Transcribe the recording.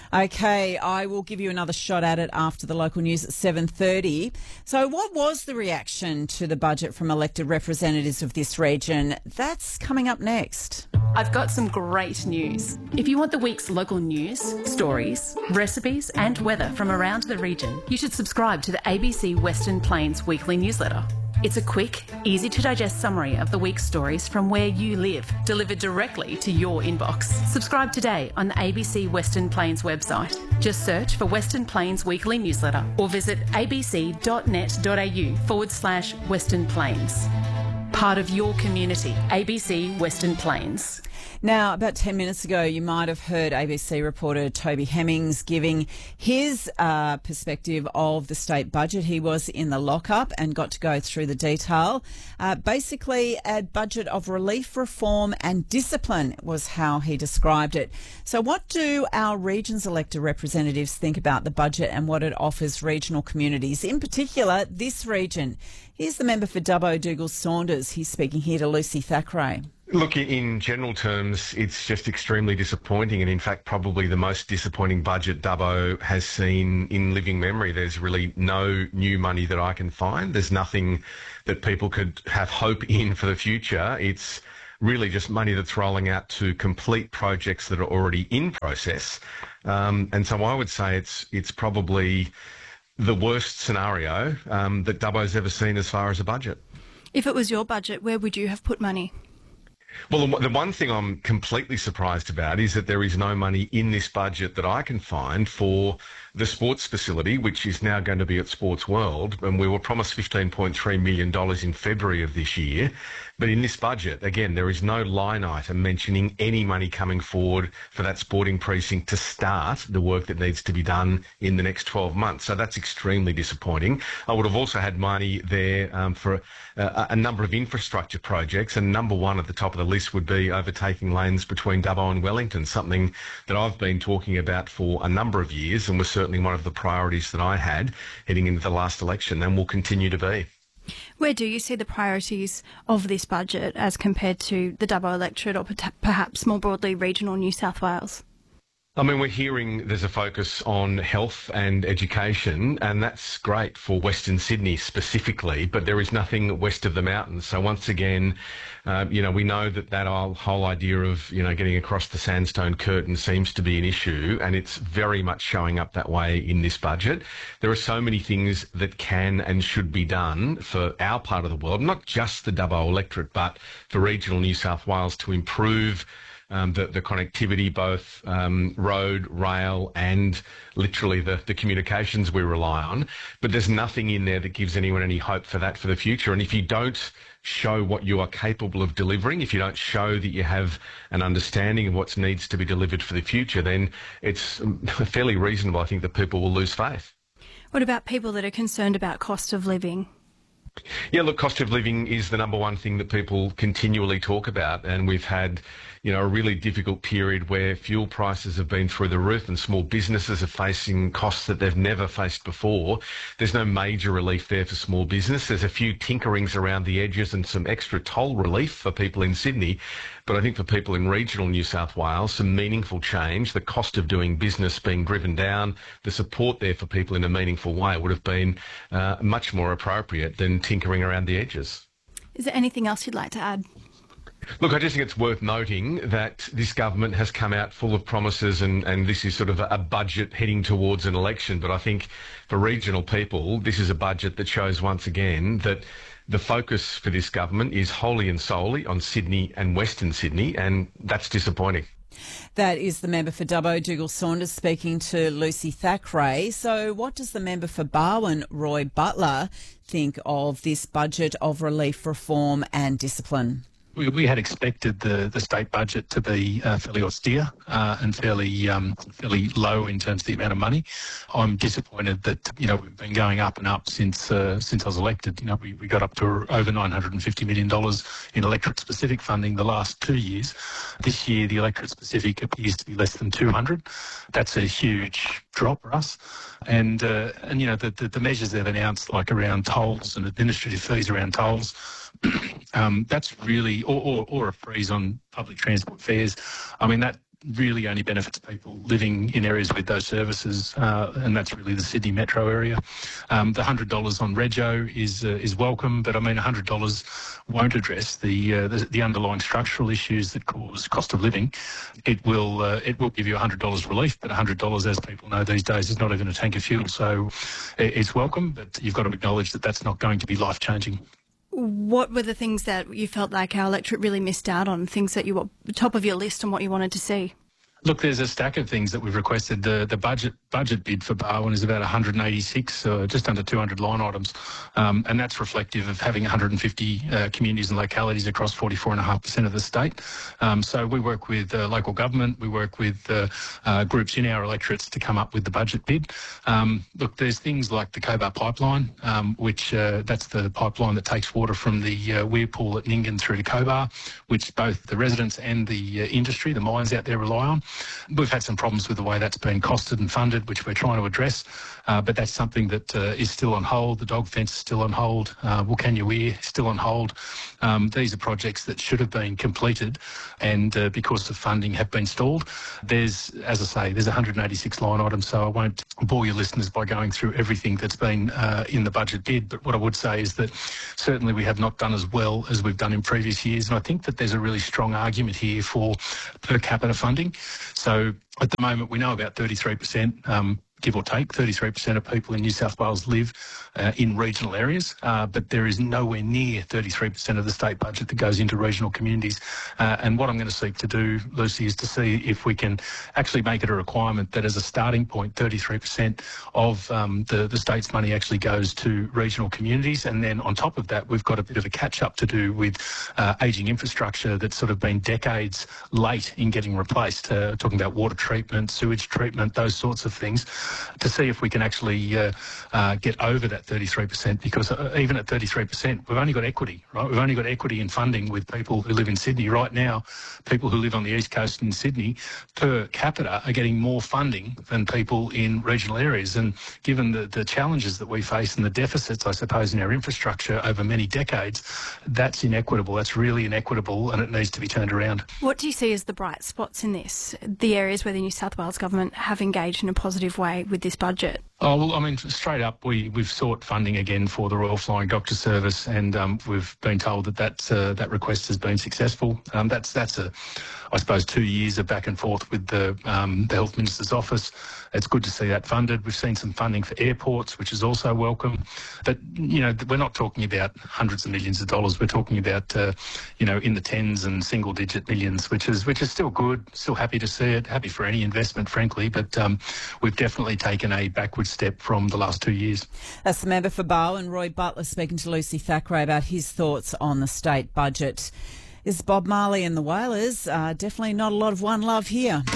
Okay, I will give you another shot at it after the local news at 7:30. So what was the reaction to the budget from elected representatives of this region? That's coming up next. I've got some great news. If you want the week's local news, stories, recipes and weather from around the region, you should subscribe to the ABC Western Plains weekly newsletter. It's a quick, easy-to-digest summary of the week's stories from where you live, delivered directly to your inbox. Subscribe today on the ABC Western Plains website. Just search for Western Plains Weekly Newsletter or visit abc.net.au/Western Plains. Part of your community, ABC Western Plains. Now, about 10 minutes ago, you might have heard ABC reporter Toby Hemmings giving his perspective of the state budget. He was in the lockup and got to go through the detail. Basically, a budget of relief, reform and discipline was how he described it. So what do our region's elected representatives think about the budget and what it offers regional communities, in particular this region? Here's the member for Dubbo, Dougal Saunders. He's speaking here to Lucy Thackeray. Look, in general terms, it's just extremely disappointing, and in fact probably the most disappointing budget Dubbo has seen in living memory. There's really no new money that I can find. There's nothing that people could have hope in for the future. It's really just money that's rolling out to complete projects that are already in process. And so I would say it's probably the worst scenario that Dubbo's ever seen as far as a budget. If it was your budget, where would you have put money? Well, the one thing I'm completely surprised about is that there is no money in this budget that I can find for the sports facility, which is now going to be at Sports World. And we were promised $15.3 million in February of this year. But in this budget, again, there is no line item mentioning any money coming forward for that sporting precinct to start the work that needs to be done in the next 12 months. So that's extremely disappointing. I would have also had money there for a number of infrastructure projects, and number one at the top of the list would be overtaking lanes between Dubbo and Wellington, something that I've been talking about for a number of years and was certainly one of the priorities that I had heading into the last election and will continue to be. Where do you see the priorities of this budget as compared to the Dubbo electorate or perhaps more broadly regional New South Wales? I mean, we're hearing there's a focus on health and education, and that's great for Western Sydney specifically, but there is nothing west of the mountains. So once again, we know that whole idea of, getting across the sandstone curtain seems to be an issue, and it's very much showing up that way in this budget. There are so many things that can and should be done for our part of the world, not just the Dubbo electorate, but for regional New South Wales to improve the connectivity, both road, rail and literally the communications we rely on. But there's nothing in there that gives anyone any hope for that for the future. And if you don't show what you are capable of delivering, if you don't show that you have an understanding of what needs to be delivered for the future, then it's fairly reasonable, I think, that people will lose faith. What about people that are concerned about cost of living? Yeah, look, cost of living is the number one thing that people continually talk about, and we've had, a really difficult period where fuel prices have been through the roof and small businesses are facing costs that they've never faced before. There's no major relief there for small business. There's a few tinkerings around the edges and some extra toll relief for people in Sydney, but I think for people in regional New South Wales, some meaningful change, the cost of doing business being driven down, the support there for people in a meaningful way would have been much more appropriate than tinkering around the edges. Is there anything else you'd like to add? Look, I just think it's worth noting that this government has come out full of promises and this is sort of a budget heading towards an election. But I think for regional people, this is a budget that shows once again that the focus for this government is wholly and solely on Sydney and Western Sydney, and that's disappointing. That is the member for Dubbo, Dougal Saunders, speaking to Lucy Thackeray. So what does the member for Barwon, Roy Butler, think of this budget of relief, reform and discipline? We had expected the state budget to be fairly austere and fairly low in terms of the amount of money. I'm disappointed that we've been going up and up since I was elected. We got up to over $950 million in electorate specific funding the last 2 years. This year the electorate specific appears to be less than 200. That's a huge drop for us. And the measures they've announced, like around tolls and administrative fees around tolls, that's really, or a freeze on public transport fares. I mean, really only benefits people living in areas with those services, and that's really the Sydney metro area. The $100 on Rego is welcome, but I mean $100 won't address the underlying structural issues that cause cost of living. It will give you $100 relief, but $100, as people know these days, is not even a tank of fuel. So it's welcome, but you've got to acknowledge that that's not going to be life-changing. What were the things that you felt like our electorate really missed out on, things that you were top of your list and what you wanted to see? Look, there's a stack of things that we've requested. The budget bid for Barwon is about 186, just under 200 line items, and that's reflective of having 150 communities and localities across 44.5% of the state. So we work with local government, we work with groups in our electorates to come up with the budget bid. Look, there's things like the Cobar pipeline, which that's the pipeline that takes water from the weir pool at Nyngan through to Cobar, which both the residents and the industry, the mines out there, rely on. We've had some problems with the way that's been costed and funded, which we're trying to address, but that's something that is still on hold. The dog fence is still on hold. Wilcannia Weir is still on hold. These are projects that should have been completed and because of funding have been stalled. There's 186 line items, so I won't bore your listeners by going through everything that's been in the budget bid, but what I would say is that certainly we have not done as well as we've done in previous years, and I think that there's a really strong argument here for per capita funding. So at the moment, we know about 33%, give or take, 33% of people in New South Wales live in regional areas, but there is nowhere near 33% of the state budget that goes into regional communities. And what I'm going to seek to do, Lucy, is to see if we can actually make it a requirement that as a starting point, 33% of the state's money actually goes to regional communities. And then on top of that, we've got a bit of a catch-up to do with ageing infrastructure that's sort of been decades late in getting replaced, talking about water treatment, sewage treatment, those sorts of things, to see if we can actually get over that 33%, because even at 33%, we've only got equity, right? We've only got equity in funding with people who live in Sydney. Right now, people who live on the East Coast in Sydney per capita are getting more funding than people in regional areas. And given the challenges that we face and the deficits, I suppose, in our infrastructure over many decades, that's inequitable. That's really inequitable, and it needs to be turned around. What do you see as the bright spots in this, the areas where the New South Wales government have engaged in a positive way with this budget? Oh, well, I mean, straight up, we've sought funding again for the Royal Flying Doctor Service, and we've been told that request has been successful. That's I suppose 2 years of back and forth with the Health Minister's office. It's good to see that funded. We've seen some funding for airports, which is also welcome. But, you know, we're not talking about hundreds of millions of dollars. We're talking about, in the tens and single-digit millions, which is still good. Still happy to see it. Happy for any investment, frankly. But we've definitely taken a backward step from the last 2 years. That's the member for Barwon, Roy Butler, speaking to Lucy Thackeray about his thoughts on the state budget. This is Bob Marley and the Wailers. Definitely not a lot of one love here.